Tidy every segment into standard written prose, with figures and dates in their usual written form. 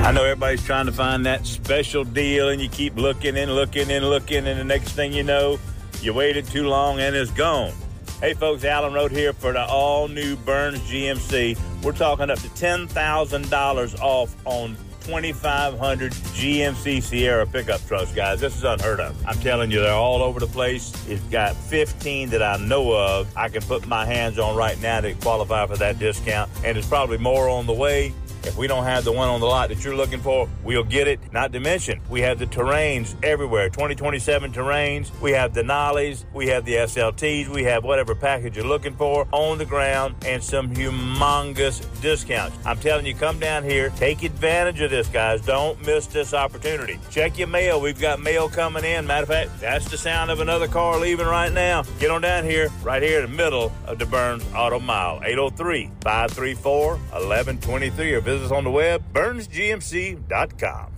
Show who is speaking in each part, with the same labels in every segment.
Speaker 1: I know everybody's trying to find that special deal, and you keep looking and looking and looking, and the next thing you know, you waited too long and it's gone. Hey, folks, Alan Road here for the all-new Burns GMC. We're talking up to $10,000 off on 2,500 GMC Sierra pickup trucks, guys. This is unheard of. I'm telling you, they're all over the place. It's got 15 that I know of I can put my hands on right now to qualify for that discount, and there's probably more on the way. If we don't have the one on the lot that you're looking for, we'll get it. Not to mention, we have the Terrains everywhere. 2027 Terrains. We have the Denali's. We have the SLTs. We have whatever package you're looking for on the ground and some humongous discounts. I'm telling you, come down here. Take advantage of this, guys. Don't miss this opportunity. Check your mail. We've got mail coming in. Matter of fact, that's the sound of another car leaving right now. Get on down here, right here in the middle of the Burns Auto Mile. 803-534-1123 or visit us on the web, burnsgmc.com.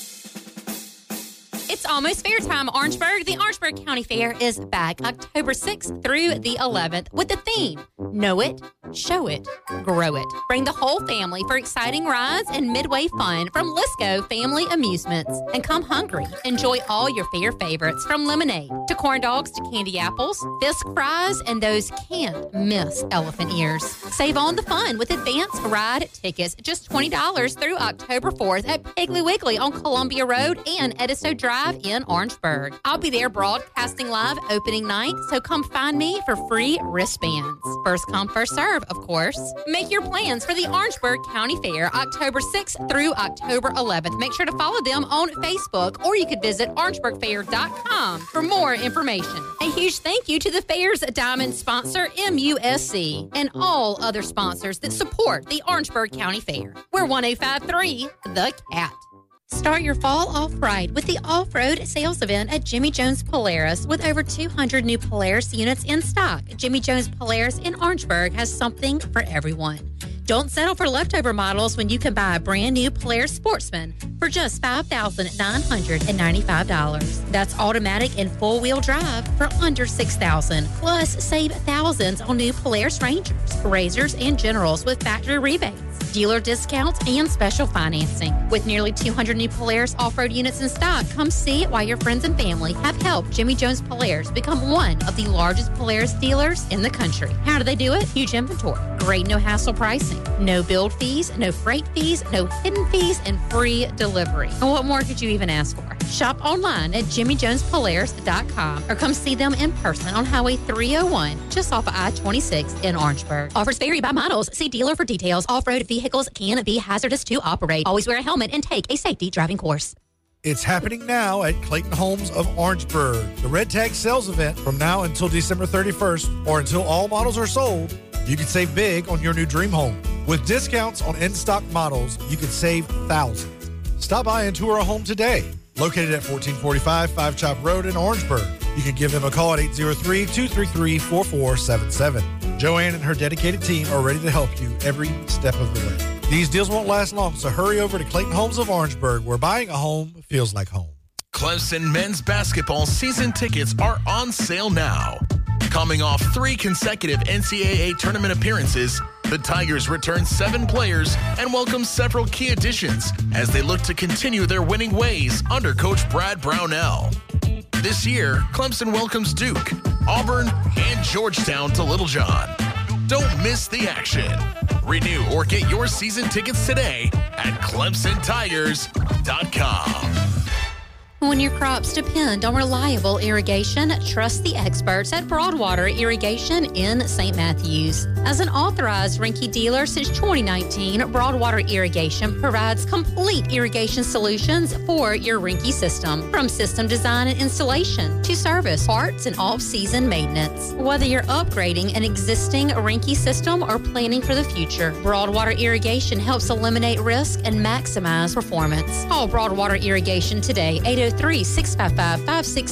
Speaker 2: It's almost fair time, Orangeburg. The Orangeburg County Fair is back October 6th through the 11th with the theme, Know It, Show It, Grow It. Bring the whole family for exciting rides and midway fun from Lisco Family Amusements. And come hungry. Enjoy all your fair favorites from lemonade to corn dogs to candy apples, Fisk fries, and those can't miss elephant ears. Save on the fun with advance ride tickets, just $20 through October 4th at Piggly Wiggly on Columbia Road and Edisto Drive in Orangeburg. I'll be there broadcasting live opening night, so come find me for free wristbands. First come, first serve, of course. Make your plans for the Orangeburg County Fair October 6th through October 11th. Make sure to follow them on Facebook, or you could visit orangeburgfair.com for more information. A huge thank you to the fair's diamond sponsor, MUSC, and all other sponsors that support the Orangeburg County Fair. We're 1053 The Cat. Start your fall off right with the off-road sales event at Jimmy Jones Polaris with over 200 new Polaris units in stock. Jimmy Jones Polaris in Orangeburg has something for everyone. Don't settle for leftover models when you can buy a brand new Polaris Sportsman for just $5,995. That's automatic and four-wheel drive for under $6,000. Plus, save thousands on new Polaris Rangers, Razors, and Generals with factory rebates, dealer discounts, and special financing. With nearly 200 new Polaris off-road units in stock, come see why your friends and family have helped Jimmy Jones Polaris become one of the largest Polaris dealers in the country. How do they do it? Huge inventory, great no-hassle pricing, no build fees, no freight fees, no hidden fees, and free delivery. And what more could you even ask for? Shop online at jimmyjonespolaris.com or come see them in person on Highway 301, just off of I-26 in Orangeburg. Offers vary by models. See dealer for details. Off-road vehicles can be hazardous to operate. Always wear a helmet and take a safety driving course.
Speaker 3: It's happening now at Clayton Homes of Orangeburg. The Red Tag sales event from now until December 31st or until all models are sold. You can save big on your new dream home. With discounts on in-stock models, you can save thousands. Stop by and tour a home today. Located at 1445 Five Chop Road in Orangeburg. You can give them a call at 803-233-4477. Joanne and her dedicated team are ready to help you every step of the way. These deals won't last long, so hurry over to Clayton Homes of Orangeburg, where buying a home feels like home.
Speaker 4: Clemson men's basketball season tickets are on sale now. Coming off 3 consecutive NCAA tournament appearances, the Tigers return 7 players and welcome several key additions as they look to continue their winning ways under Coach Brad Brownell. This year, Clemson welcomes Duke, Auburn, and Georgetown to Littlejohn. Don't miss the action. Renew or get your season tickets today at ClemsonTigers.com.
Speaker 2: When your crops depend on reliable irrigation, trust the experts at Broadwater Irrigation in St. Matthews. As an authorized Rinky dealer since 2019, Broadwater Irrigation provides complete irrigation solutions for your Rinky system, from system design and installation to service, parts, and off-season maintenance. Whether you're upgrading an existing Rinky system or planning for the future, Broadwater Irrigation helps eliminate risk and maximize performance. Call Broadwater Irrigation today, 803-655-56